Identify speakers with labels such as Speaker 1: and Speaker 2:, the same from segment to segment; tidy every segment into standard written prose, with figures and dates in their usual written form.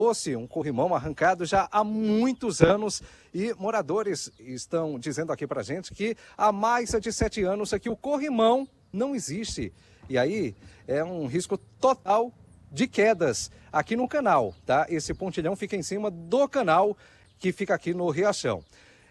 Speaker 1: fosse um corrimão arrancado já há muitos anos e moradores estão dizendo aqui pra gente que há mais de 7 anos aqui o corrimão não existe. E aí é um risco total de quedas aqui no canal, tá? Esse pontilhão fica em cima do canal que fica aqui no Riachão.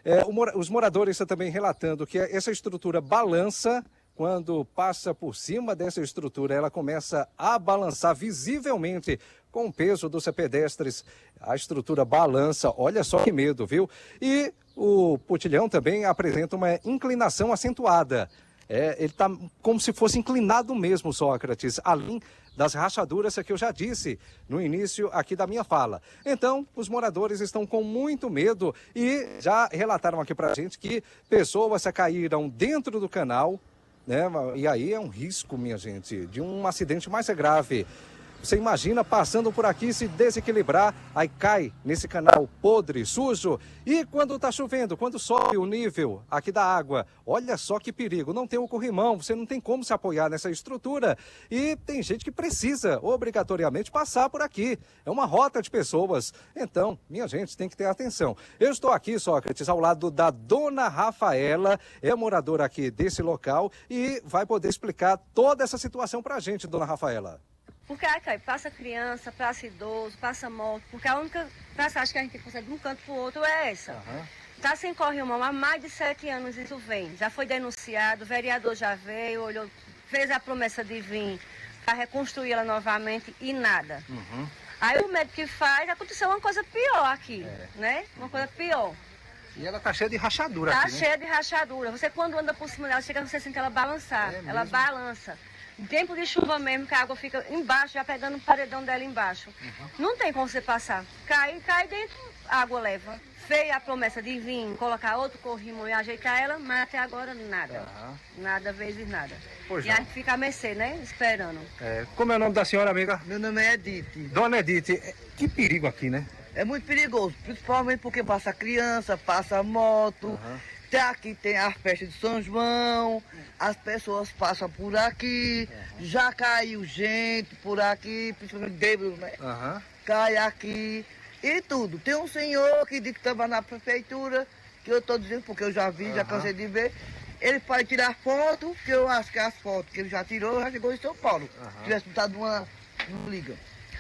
Speaker 1: Os moradores estão também relatando que essa estrutura balança. Quando passa por cima dessa estrutura, ela começa a balançar visivelmente com o peso dos pedestres. A estrutura balança, olha só que medo, viu? E o pontilhão também apresenta uma inclinação acentuada. Ele está como se fosse inclinado mesmo, Sócrates, além das rachaduras que eu já disse no início aqui da minha fala. Então, os moradores estão com muito medo e já relataram aqui para a gente que pessoas caíram dentro do canal, né? E aí é um risco, minha gente, de um acidente mais grave. Você imagina passando por aqui, se desequilibrar, aí cai nesse canal podre, sujo. E quando está chovendo, quando sobe o nível aqui da água, olha só que perigo. Não tem o corrimão, você não tem como se apoiar nessa estrutura. E tem gente que precisa obrigatoriamente passar por aqui. É uma rota de pessoas. Então, minha gente, tem que ter atenção. Eu estou aqui, Sócrates, ao lado da dona Rafaela, é moradora aqui desse local e vai poder explicar toda essa situação para a gente, dona Rafaela.
Speaker 2: Porque aí passa criança, passa idoso, passa moto, porque a única passagem que a gente tem que fazer de um canto para o outro é essa. Tá sem corrimão há mais de 7 anos isso vem. Já foi denunciado, o vereador já veio, olhou, fez a promessa de vir para reconstruir ela novamente e nada. Aí o médico que faz, aconteceu uma coisa pior aqui, né? Uma coisa pior.
Speaker 1: E ela tá cheia de rachadura
Speaker 2: Tá
Speaker 1: aqui, né?
Speaker 2: cheia de rachadura. Você quando anda por cima dela, chega, você sente ela balançar. Ela balança. Em tempo de chuva mesmo, que a água fica embaixo, já pegando o paredão dela embaixo. Não tem como você passar. Cai dentro, a água leva. Feia a promessa de vir, colocar outro corrimão e ajeitar ela, mas até agora nada. Nada, vezes nada.
Speaker 1: Pois
Speaker 2: e
Speaker 1: não.
Speaker 2: a gente fica a mercê, né? Esperando.
Speaker 1: Como é o nome da senhora, amiga?
Speaker 3: Meu nome é Edith.
Speaker 1: Dona Edith, que perigo aqui, né?
Speaker 3: É muito perigoso, principalmente porque passa criança, passa moto. Aqui tem a festa de São João, as pessoas passam por aqui, já caiu gente por aqui, principalmente bêbados, né? Cai aqui e tudo. Tem um senhor que disse que estava na prefeitura, que eu estou dizendo porque eu já vi, já cansei de ver. Ele pode tirar foto, que eu acho que as fotos que ele já tirou, já chegou em São Paulo. Se tivesse botado uma liga.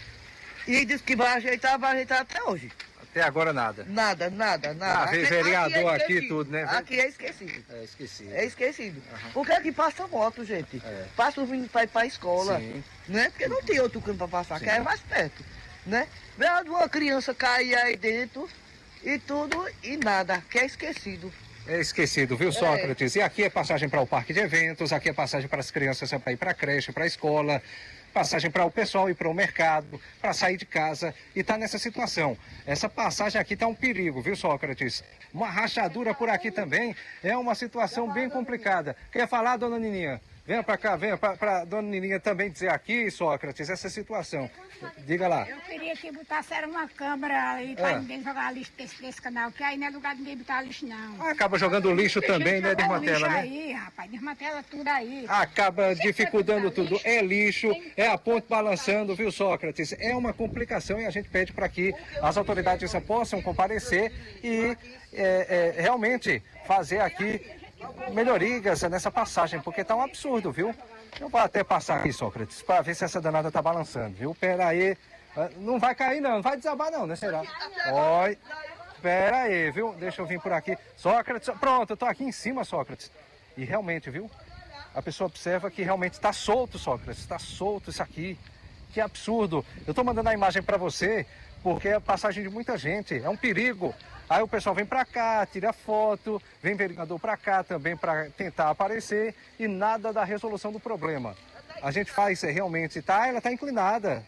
Speaker 3: E disse que vai ajeitar até hoje.
Speaker 1: Até agora nada.
Speaker 3: Nada.
Speaker 1: Veio vereador aqui tudo, né?
Speaker 3: Aqui é esquecido.
Speaker 1: Esqueci.
Speaker 3: É esquecido. Porque aqui passa moto, gente. Passa o vindo para ir para a escola. Né? Porque não tem outro canto para passar, que é mais perto. Né? Vê uma criança cair aí dentro e tudo e nada, que é esquecido.
Speaker 1: É esquecido, viu, Sócrates? E aqui é passagem para o parque de eventos, aqui é passagem para as crianças para ir para a creche, para a escola, passagem para o pessoal ir para o mercado, para sair de casa e tá nessa situação. Essa passagem aqui tá um perigo, viu, Sócrates? Uma rachadura por aqui também é uma situação bem complicada. Quer falar, dona Nininha? Venha para cá, venha para dona Nininha também dizer aqui, Sócrates, essa situação. Diga lá.
Speaker 4: Eu queria que botasse uma câmera aí para ninguém jogar lixo desse canal, que aí não é lugar de ninguém botar lixo, não.
Speaker 1: Acaba jogando lixo também, né, desmantela, né?
Speaker 4: Aí, rapaz, desmantela tudo aí.
Speaker 1: Acaba dificultando tudo. É lixo, é a ponte balançando, viu, Sócrates? É uma complicação e a gente pede para que as autoridades possam comparecer e realmente fazer aqui melhorias nessa passagem, porque tá um absurdo, viu? Eu vou até passar aqui, Sócrates, para ver se essa danada tá balançando, viu? Pera aí. Não vai cair não, não vai desabar não, né, será? Oi. Pera aí, viu? Deixa eu vir por aqui. Sócrates, pronto, eu tô aqui em cima, Sócrates. E realmente, viu? A pessoa observa que realmente está solto, Sócrates. Está solto isso aqui. Que absurdo. Eu tô mandando a imagem para você porque é a passagem de muita gente. É um perigo. Aí o pessoal vem para cá, tira foto, vem vereador para cá também para tentar aparecer e nada da resolução do problema. A gente faz realmente, ela está inclinada,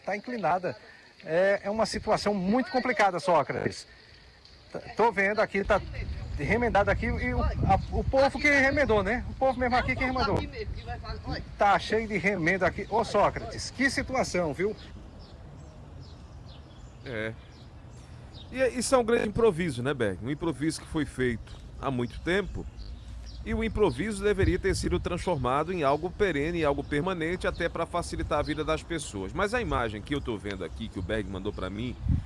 Speaker 1: É uma situação muito complicada, Sócrates. Tô vendo aqui, está remendado aqui e o povo que remendou, né? O povo mesmo aqui que remendou. Tá cheio de remendo aqui. Ô Sócrates, que situação, viu?
Speaker 5: E isso é um grande improviso, né, Berg? Um improviso que foi feito há muito tempo e o improviso deveria ter sido transformado em algo perene, em algo permanente, até para facilitar a vida das pessoas. Mas a imagem que eu tô vendo aqui, que o Berg mandou para mim,